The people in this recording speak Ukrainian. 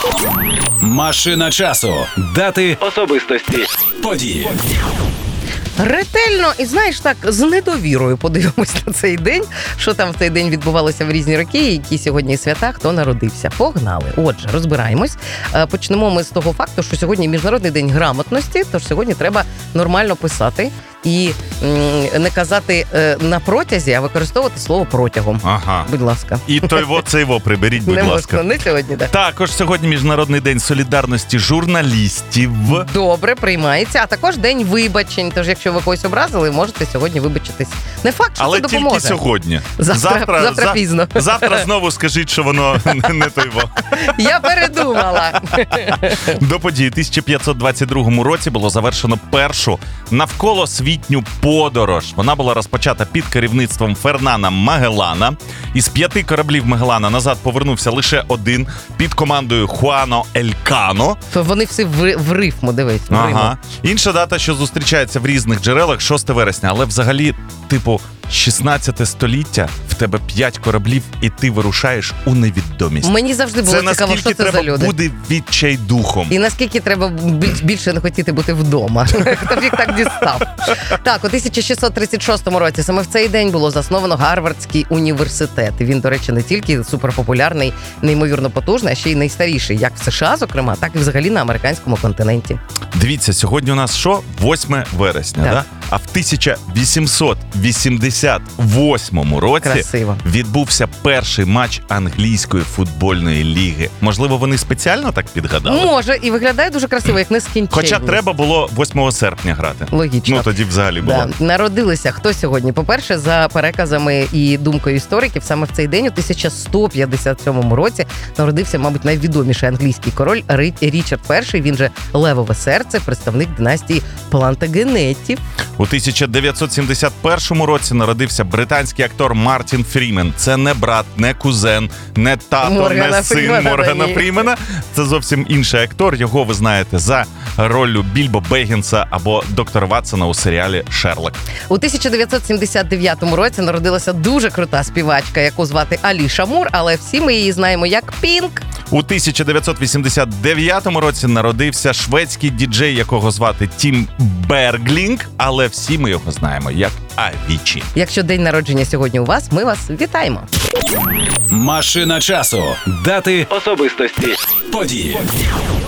Машина часу. Дати, особистості, події. Ретельно і, знаєш, так, з недовірою подивимось на цей день, що там в цей день відбувалося в різні роки, які сьогодні свята, хто народився. Погнали. Отже, розбираємось. Почнемо ми з того факту, що сьогодні Міжнародний день грамотності, тож сьогодні треба нормально писати і не казати на протязі, а використовувати слово протягом. Ага. Будь ласка. І цей приберіть, будь ласка. Не сьогодні, так. Також сьогодні Міжнародний день солідарності журналістів. Добре, приймається. А також день вибачень. Тож, якщо ви когось образили, можете сьогодні вибачитись. Не факт, що але це допоможе. Але тільки сьогодні. Завтра пізно. Завтра знову скажіть, що воно не тойво. Я передумала. До події у 1522 році було завершено першу навколосвітню подорож. Вона була розпочата під керівництвом Фернана Магеллана. Із 5 кораблів Магеллана назад повернувся лише один під командою Хуано Елькано. Вони всі в рифму, дивись. Ага. Інша дата, що зустрічається в різних джерелах, 6 вересня. Але взагалі, 16 століття, в тебе 5 кораблів, і ти вирушаєш у невідомість. Мені завжди було цікаво, що це за люди. Це наскільки треба бути відчайдухом. І наскільки треба більше не хотіти бути вдома. Хто б їх так дістав. Так, у 1636 році саме в цей день було засновано Гарвардський університет. І він, до речі, не тільки суперпопулярний, неймовірно потужний, а ще й найстаріший, як в США, зокрема, так і взагалі на американському континенті. Дивіться, сьогодні у нас що? 8 вересня, так? Да? А в 1888 році відбувся перший матч англійської футбольної ліги. Можливо, вони спеціально так підгадали? Може, і виглядає дуже красиво, як нескінченність. Хоча треба було 8 серпня грати. Логічно. Ну, тоді взагалі було. Да. Народилися хто сьогодні? По-перше, за переказами і думкою істориків, саме в цей день, у 1157 році, народився, мабуть, найвідоміший англійський король Річард І, він же Левове серце, представник династії Плантагенетів. У 1971 році народився британський актор Мартін Фрімен. Це не брат, не кузен, не тато, не син Моргана Фрімена. Це зовсім інший актор. Його ви знаєте за роллю Більбо Беггінса або доктора Ватсона у серіалі «Шерлок». У 1979 році народилася дуже крута співачка, яку звати Аліша Мур, але всі ми її знаємо як Пінк. У 1989 році народився шведський діджей, якого звати Тім Берглінг, але всі ми його знаємо як Авічі. Якщо день народження сьогодні у вас, ми вас вітаємо. Машина часу. Дати, особистості, події.